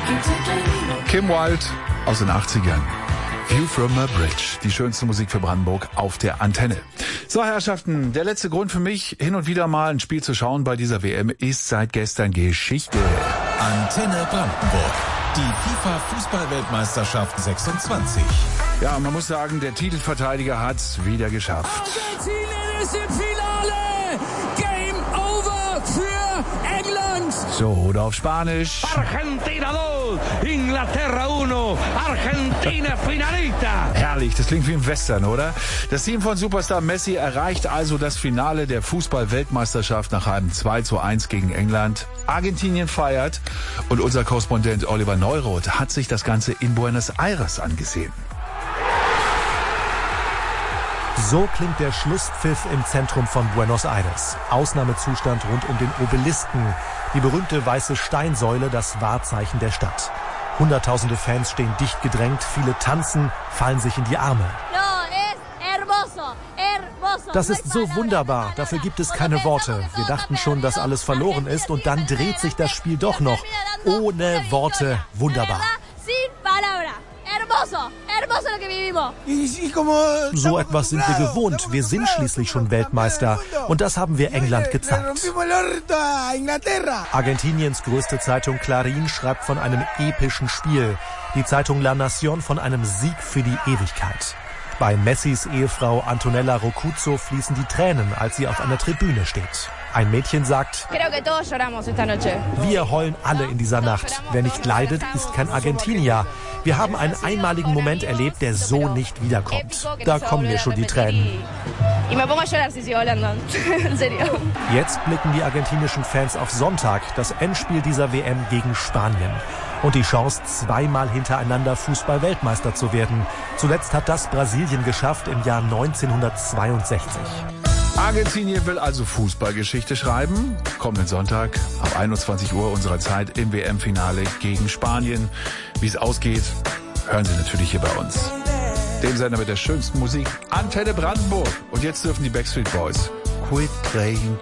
Kim Wilde aus den 80ern. View from a Bridge. Die schönste Musik für Brandenburg auf der Antenne. So, Herrschaften, der letzte Grund für mich, hin und wieder mal ein Spiel zu schauen bei dieser WM, ist seit gestern Geschichte. Antenne Brandenburg. Die FIFA-Fußball-Weltmeisterschaft 26. Ja, man muss sagen, der Titelverteidiger hat's wieder geschafft. Argentinien ist im Finale! Game over für England! So, oder auf Spanisch. Argentina 2, Inglaterra 1, Argentina finalista. Herrlich, das klingt wie im Western, oder? Das Team von Superstar Messi erreicht also das Finale der Fußball-Weltmeisterschaft nach einem 2:1 gegen England. Argentinien feiert und unser Korrespondent Oliver Neuroth hat sich das Ganze in Buenos Aires angesehen. So klingt der Schlusspfiff im Zentrum von Buenos Aires. Ausnahmezustand rund um den Obelisken, die berühmte weiße Steinsäule, das Wahrzeichen der Stadt. Hunderttausende Fans stehen dicht gedrängt, viele tanzen, fallen sich in die Arme. Das ist so wunderbar, dafür gibt es keine Worte. Wir dachten schon, dass alles verloren ist und dann dreht sich das Spiel doch noch. Ohne Worte, wunderbar. So etwas sind wir gewohnt. Wir sind schließlich schon Weltmeister. Und das haben wir England gezeigt. Argentiniens größte Zeitung Clarín schreibt von einem epischen Spiel. Die Zeitung La Nación von einem Sieg für die Ewigkeit. Bei Messis Ehefrau Antonella Roccuzzo fließen die Tränen, als sie auf einer Tribüne steht. Ein Mädchen sagt, wir heulen alle in dieser Nacht. Wer nicht leidet, ist kein Argentinier. Wir haben einen einmaligen Moment erlebt, der so nicht wiederkommt. Da kommen mir schon die Tränen. Jetzt blicken die argentinischen Fans auf Sonntag, das Endspiel dieser WM gegen Spanien. Und die Chance, zweimal hintereinander Fußball-Weltmeister zu werden. Zuletzt hat das Brasilien geschafft im Jahr 1962. Argentinien will also Fußballgeschichte schreiben. Kommenden Sonntag ab 21 Uhr unserer Zeit im WM-Finale gegen Spanien. Wie es ausgeht, hören Sie natürlich hier bei uns. Dem Sender mit der schönsten Musik, Antenne Brandenburg. Und jetzt dürfen die Backstreet Boys Quit Playing